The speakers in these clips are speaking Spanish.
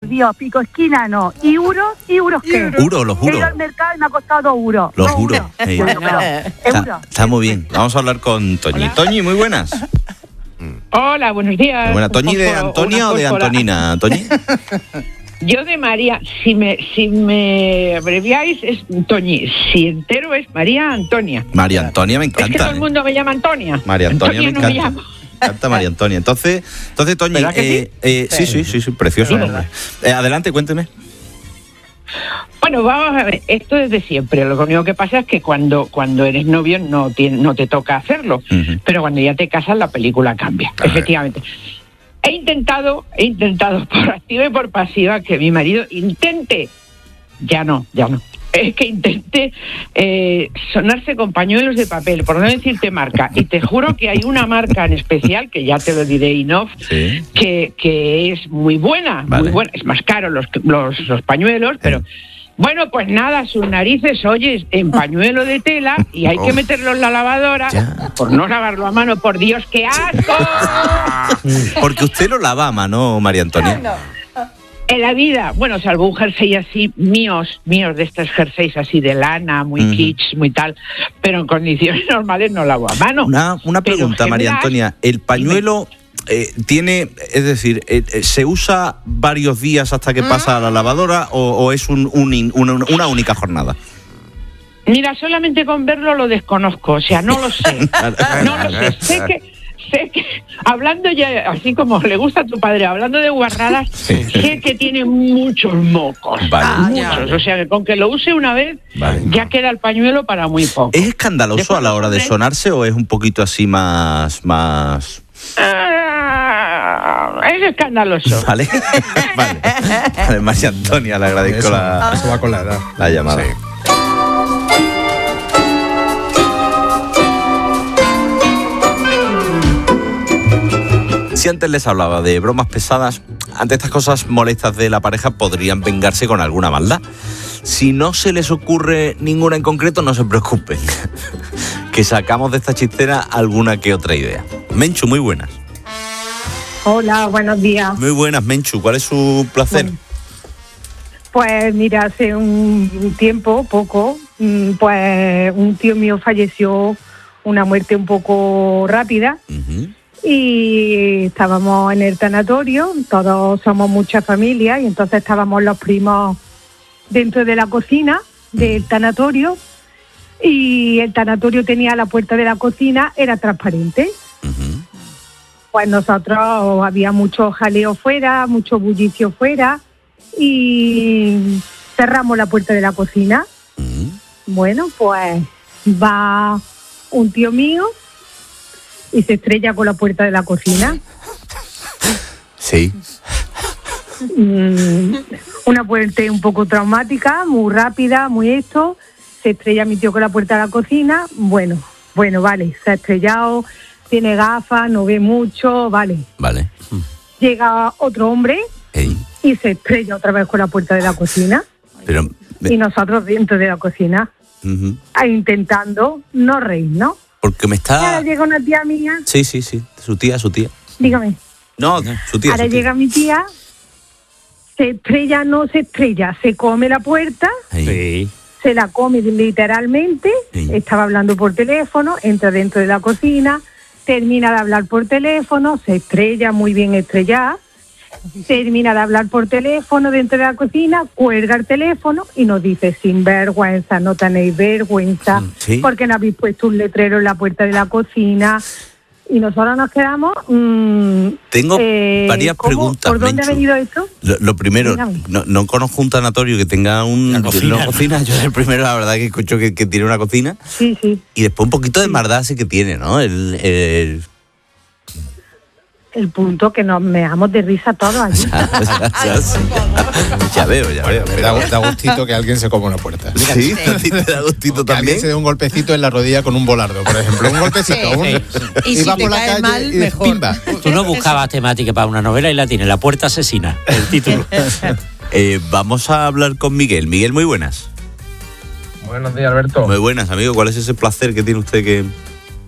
Dios, pico esquina no. ¿Y euros qué? Los He ido euros. al mercado y me ha costado 2 euros. Los 2 euros. euros. Sí. Bueno, pero, euros. Está muy bien. Vamos a hablar con Toñi. Hola. Toñi, muy buenas. Hola, buenos días. Buena. ¿Toñi de Una Antonia o de fósfora. Antonina? ¿Toñi? Yo de María, si me abreviáis es Toñi, si entero es María Antonia. María Antonia me Es que encanta. todo el mundo me llama Antonia. María Antonia me no me encanta. llama. Me encanta María Antonia. Entonces Toñi, ¿Verdad que sí, precioso Sí, nombre. Adelante, cuénteme. Bueno, vamos a ver, esto es de siempre. Lo único que pasa es que cuando eres novio no te toca hacerlo. Ujú. Pero cuando ya te casas la película cambia, A ver. efectivamente. He intentado por activa y por pasiva que mi marido intente, ya no, es que intente sonarse con pañuelos de papel, por no decirte marca. Y te juro que hay una marca en especial, que ya te lo diré in off, Sí. que es muy buena, Vale. muy buena. Es más caro los pañuelos, pero... Bueno, pues nada, sus narices, oye, en pañuelo de tela y hay que meterlo en la lavadora Ya. por no lavarlo a mano. ¡Por Dios, qué asco! Porque usted lo lava a mano, María Antonia. En la vida, bueno, salvo un jersey así, míos de estos jerseys así de lana, muy Ujú. kitsch, muy tal, pero en condiciones normales no lavo a mano. Una Pero pregunta, en María general, Antonia. ¿El pañuelo tiene, es decir, se usa varios días hasta que pasa a la lavadora o es una única jornada? Mira, solamente con verlo lo desconozco, o sea, no lo sé. No lo sé. Sé que, hablando ya, así como le gusta a tu padre, hablando de guarradas, sé que tiene muchos mocos. Vale. Muchos. O sea, que con que lo use una vez, Vale. ya queda el pañuelo para muy poco. ¿Es escandaloso a la hora de sonarse o es un poquito así más... Es escandaloso. Vale, vale, María Antonia, le agradezco Eso va con la edad. la llamada. Sí. Si antes les hablaba de bromas pesadas, ante estas cosas molestas de la pareja podrían vengarse con alguna maldad. Si no se les ocurre ninguna en concreto, no se preocupen, que sacamos de esta chistera alguna que otra idea. Menchu, muy buenas. Hola, buenos días. Muy buenas, Menchu. ¿Cuál es su placer? Bueno. Pues mira, hace un tiempo, poco, pues un tío mío falleció, una muerte un poco rápida. Ujú. Y estábamos en el tanatorio, todos somos mucha familia, y entonces estábamos los primos dentro de la cocina del tanatorio, y el tanatorio tenía la puerta de la cocina, era transparente. Ujú. Pues nosotros había mucho jaleo fuera, mucho bullicio fuera, y cerramos la puerta de la cocina. Ujú. Bueno, pues va un tío mío y se estrella con la puerta de la cocina. Sí. Una muerte un poco traumática, muy rápida, muy esto. Se estrella mi tío con la puerta de la cocina. Bueno, vale, se ha estrellado, tiene gafas, no ve mucho, vale. Vale. Llega otro hombre Ey, y se estrella otra vez con la puerta de la cocina. pero... Y nosotros dentro de la cocina, Ujú. intentando no reír, ¿no? Porque me Y ahora está... llega una tía mía, Sí. Su tía. dígame. No, su tía. Ahora su tía. llega mi tía, se estrella, no se estrella, se come la puerta, Ey. se la come literalmente, Sí. estaba hablando por teléfono, entra dentro de la cocina, termina de hablar por teléfono, se estrella muy bien estrellada, termina de hablar por teléfono dentro de la cocina, cuelga el teléfono y nos dice: sin vergüenza, no tenéis vergüenza, Sí. porque no habéis puesto un letrero en la puerta de la cocina. Y nosotros nos quedamos... Tengo varias ¿cómo? preguntas, ¿Por dónde Menchu. ha venido esto? Lo primero, Dígame. no conozco un tanatorio que tenga una cocina. Yo soy el primero, la verdad, que escucho que tiene una cocina. Sí. Y después un poquito de maldad sí que tiene, ¿no? El punto que nos meamos de risa todos allí. Ya veo. Da gustito que alguien se coma una puerta. Sí, a ti te da gustito Que alguien también. se dé un golpecito en la rodilla con un volardo, por ejemplo. Un golpecito. Y si va te por la cae calle mal, y de mejor. pimba. Tú no buscabas temática para una novela y la tienes, La puerta asesina, el título. Vamos a hablar con Miguel. Miguel, muy buenas. Buenos días, Alberto. Muy buenas, amigo. ¿Cuál es ese placer que tiene usted que...?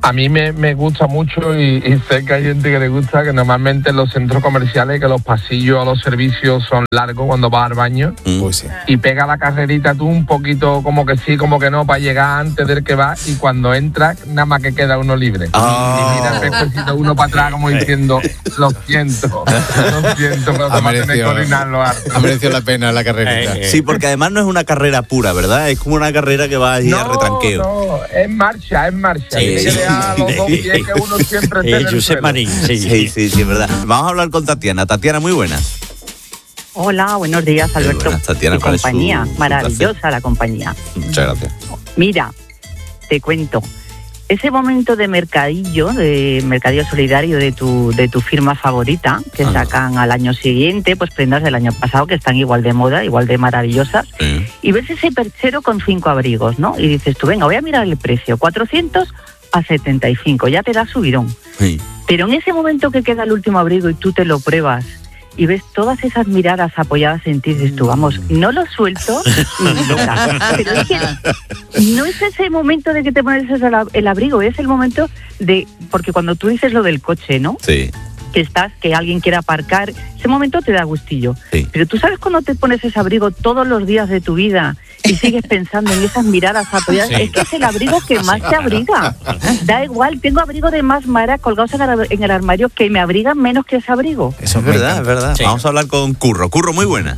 A mí me gusta mucho y sé que hay gente que le gusta, que normalmente en los centros comerciales que los pasillos a los servicios son largos cuando vas al baño. Pues sí. Y pega la carrerita tú un poquito como que sí, como que no, para llegar antes del que va, y cuando entras nada más que queda uno libre. Y mira el espejito uno para atrás como diciendo, lo siento, pero te vas a tener que orinarlo harto. Ha merecido la pena la carrerita. Sí, porque además no es una carrera pura, ¿verdad? Es como una carrera que va allí a retranqueo. No, es marcha. Sí, Tiene que dejar los dos pies que uno siempre esté en el Josep suelo. Marín, Sí, es verdad. Vamos a hablar con Tatiana. Tatiana, muy buenas. Hola, buenos días, Alberto. Buenas, Tatiana, Qué ¿cuál es su compañía, placer? maravillosa la compañía. Muchas gracias. Mira, te cuento. Ese momento de mercadillo solidario de tu firma favorita, que sacan al año siguiente, pues prendas del año pasado que están igual de moda, igual de maravillosas, y ves ese perchero con 5 abrigos, ¿no? Y dices tú, venga, voy a mirar el precio, 400 a 75, ya te da subidón. Sí. Pero en ese momento que queda el último abrigo y tú te lo pruebas y ves todas esas miradas apoyadas en ti, dices tú, vamos, no lo suelto ni loca. Pero es que no es ese momento de que te pones el abrigo, es el momento de, porque cuando tú dices lo del coche, ¿no? Sí. Que alguien quiera aparcar, ese momento te da gustillo. Sí. Pero tú sabes cuando te pones ese abrigo todos los días de tu vida y sigues pensando en esas miradas apoyadas, es que es el abrigo que más te abriga. Da igual, tengo abrigo de más maras colgados en el armario que me abrigan menos que ese abrigo. Eso es verdad, es verdad. Sí. Vamos a hablar con Curro. Curro, muy buena.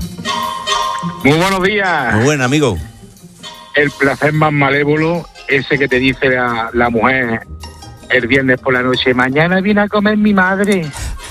Muy buenos días. Muy buena, amigo. El placer más malévolo, ese que te dice la mujer el viernes por la noche, mañana viene a comer mi madre.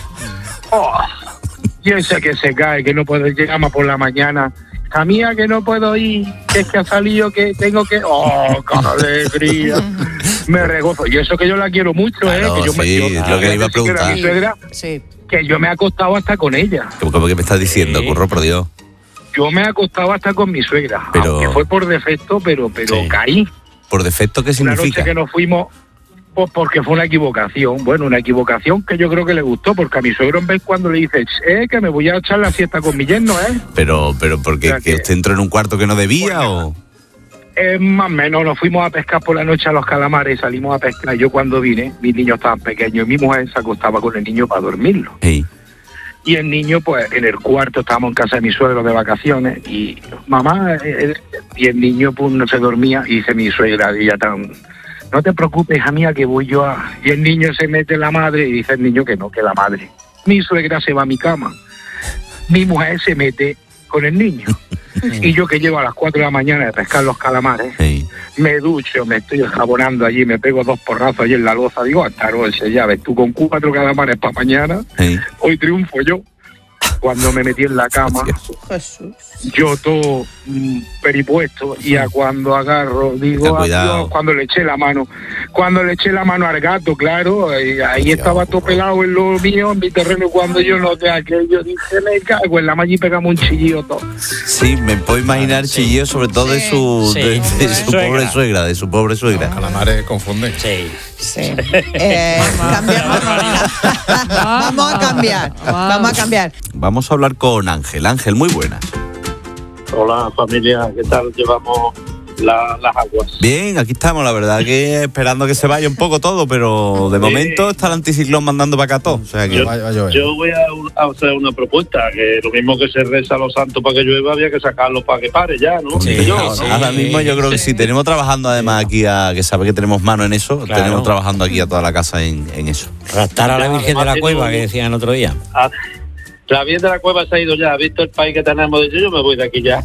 Oh, y ese que se cae, que no puede llegar más por la mañana. A mía que no puedo ir, que es que ha salido, que tengo que... ¡Oh, qué alegría! Me regozo. Y eso que yo la quiero mucho, Claro, que yo sí, es lo que le iba a preguntar. Mi suegra, que yo me he acostado hasta con ella. ¿Cómo que me estás diciendo, Curro, por Dios? Yo me he acostado hasta con mi suegra. Pero- Aunque fue por defecto, pero Sí. caí. ¿Por defecto qué Una noche significa? que nos fuimos, pues porque fue una equivocación. Bueno, una equivocación que yo creo que le gustó, porque a mi suegro en vez cuando le dice, que me voy a echar la siesta con mi yerno, Pero porque O sea que que- usted entró en un cuarto que no debía o... Más o menos, nos fuimos a pescar por la noche a los calamares, salimos a pescar. Yo cuando vine, mis niños estaban pequeños, y mi mujer se acostaba con el niño para dormirlo. Sí. Y el niño, pues, en el cuarto, estábamos en casa de mi suegro de vacaciones, y mamá, y el niño, pues, no se dormía, y dice mi suegra, y ella tan, no te preocupes, hija mía, que voy yo a... Y el niño se mete en la madre, y dice el niño que no, que la madre. Mi suegra se va a mi cama, mi mujer se mete con el niño. Y yo que llego a las 4 de la mañana a pescar los calamares, Sí. me ducho, me estoy jabonando allí, me pego 2 porrazos allí en la loza, digo, hasta noche, ya ves tú, con 4 calamares para mañana, Sí. hoy triunfo yo. Cuando me metí en la cama, yo todo peripuesto, y a cuando agarro, digo, Ten cuidado. adiós, cuando le eché la mano al gato, claro, ahí estaba todo pelado en lo mío, en mi terreno, y cuando yo noté aquello, dije, me cago en la malla, y pegamos un chillido todo. Sí, me puedo imaginar chillidos, sobre todo de su, Sí. de Suegra. su pobre suegra, de su pobre suegra. Calamares confunden. Sí. Sí. Cambiamos. Vamos a cambiar. Vamos a hablar con Ángel. Ángel, muy buenas. Hola familia, ¿qué tal llevamos las aguas? Bien, aquí estamos, la verdad que esperando que se vaya un poco todo, pero de Sí. momento está el anticiclón mandando para acá todo. O sea que... Yo- Va a llover. Yo voy a hacer una propuesta, que lo mismo que se reza a los santos para que llueva, había que sacarlo para que pare ya, ¿no? Sí, Digo yo, ahora- ¿no? Ahora mismo yo creo que sí, tenemos trabajando además aquí, que sabe que tenemos mano en eso, Claro. tenemos trabajando aquí a toda la casa en eso. Raptar a la Virgen de la Cueva, que decían el otro día. Ah, la Virgen de la Cueva se ha ido ya, ha visto el país que tenemos, dice, yo me voy de aquí ya.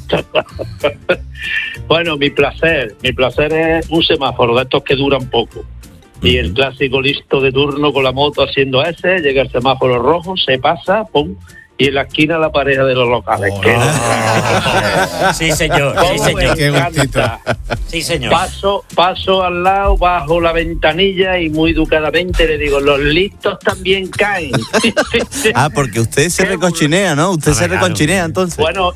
Bueno, mi placer es un semáforo de estos que duran poco. Y el clásico listo de turno con la moto haciendo ese, llega el semáforo rojo, se pasa, pum, y en la esquina la pareja de los locales. Oh, Sí, señor. Sí, ¿Cómo me señor. Qué gustito. encanta? Sí, señor. Paso al lado, bajo la ventanilla y muy educadamente le digo, los listos también caen. Ah, porque usted se Qué recochinea, ¿no? Usted se claro. recochinea entonces. Bueno,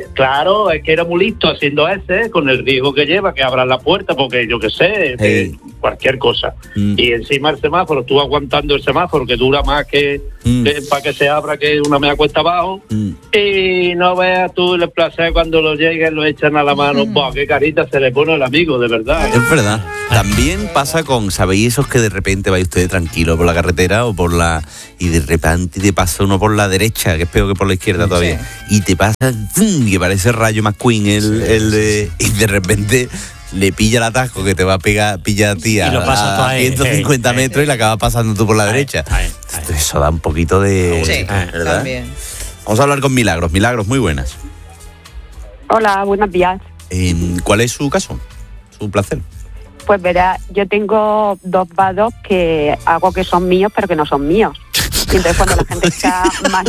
claro, es que era muy listo haciendo ese, con el riesgo que lleva, que abran la puerta, porque yo qué sé, Sí. cualquier cosa. Y encima el semáforo, tú aguantando el semáforo, que dura más que para que se abra, que una media cuesta abajo, y no veas tú el placer cuando lo lleguen, lo echan a la mano. ¡Buah, qué carita se le pone el amigo, de verdad! Es verdad. También pasa con, ¿sabéis esos que de repente vais ustedes tranquilos por la carretera o por la... y de repente te pasa uno por la derecha, que es peor que por la izquierda todavía, y te pasa, que parece Rayo McQueen, y de repente le pilla el atasco que te va a pillar a ti a 150 metros y la acabas pasando tú por la derecha. Eso da un poquito de... ¿verdad? También. Vamos a hablar con Milagros. Milagros, muy buenas. Hola, buenos días. ¿Cuál es su caso? Su placer. Pues verá, yo tengo 2 vados que hago que son míos, pero que no son míos. Y entonces cuando la gente está mal...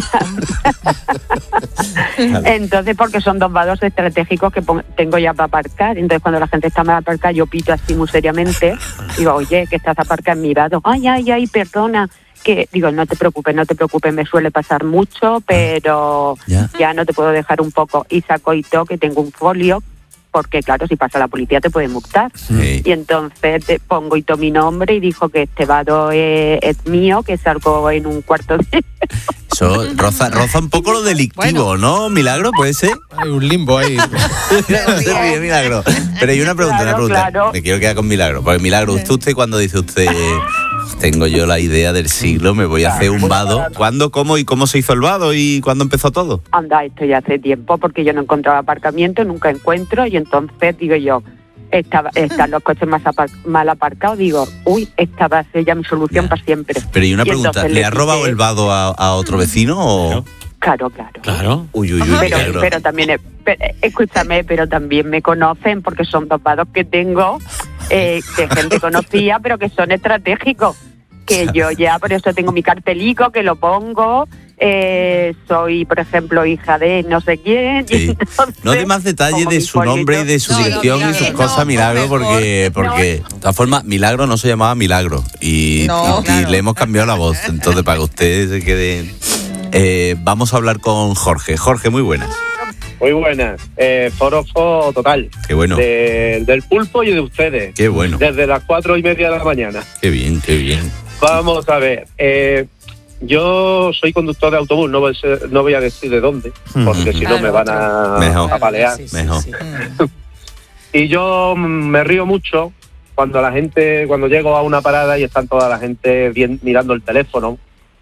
Entonces, porque son 2 vados estratégicos que tengo ya para aparcar. Entonces cuando la gente está mal aparcada, yo pito así muy seriamente. Digo, oye, que estás aparcada en mi vado. Ay, perdona. Que digo, no te preocupes, me suele pasar mucho, pero ya no te puedo dejar un poco. Y saco y que tengo un folio, porque claro, si pasa la policía te puede multar. Sí. Y entonces te pongo mi nombre y dijo que este vado es mío, que salgo en un cuarto de... Eso roza un poco lo delictivo, ¿no, Milagro? ¿Puede ser? Hay un limbo ahí. Milagro. Pero hay una pregunta, Claro. Me quiero quedar con Milagro. Porque Milagro, usted cuando dice usted... Tengo yo la idea del siglo, me voy a hacer un vado. ¿Cuándo, cómo y cómo se hizo el vado y cuándo empezó todo? Anda, esto ya hace tiempo, porque yo no encontraba aparcamiento, nunca encuentro, y entonces digo yo, están los coches mal aparcados, digo, esta va a ser ya mi solución para siempre. Pero y una pregunta, ¿le ha robado el vado a otro vecino o...? Claro. Uy, pero también, escúchame, pero también me conocen porque son 2 vados que tengo de gente conocida, pero que son estratégicos. Que yo ya, por eso tengo mi cartelico, que lo pongo. Soy, por ejemplo, hija de no sé quién. Sí. No dé más detalles de su nombre y de su dirección y sus cosas, Milagro, porque de todas formas, Milagro no se llamaba Milagro y le hemos cambiado la voz. Entonces, para que ustedes se queden... vamos a hablar con Jorge. Jorge, muy buenas. Muy buenas. Forofo total. Qué bueno. Del pulpo y de ustedes. Qué bueno. Desde las 4:30 de la mañana. Qué bien. Vamos a ver. Yo soy conductor de autobús, no voy a decir de dónde, porque si no me van a apalear. Mejor. Y yo me río mucho cuando llego a una parada y están toda la gente mirando el teléfono.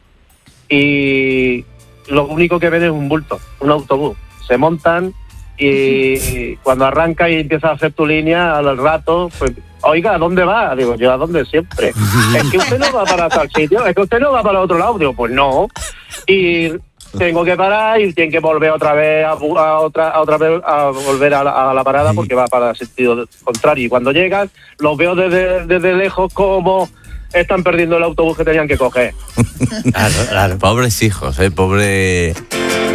Y lo único que ven es un bulto, un autobús. Se montan y cuando arranca y empiezas a hacer tu línea, al rato, pues, oiga, ¿a dónde va? Digo, yo a dónde siempre. Es que usted no va para tal sitio, es que usted no va para otro lado. Digo, pues no. Y tengo que parar y tienen que volver otra vez a volver a la parada porque va para el sentido contrario. Y cuando llegan, los veo desde lejos como... están perdiendo el autobús que tenían que coger. Claro. Pobres hijos, pobre...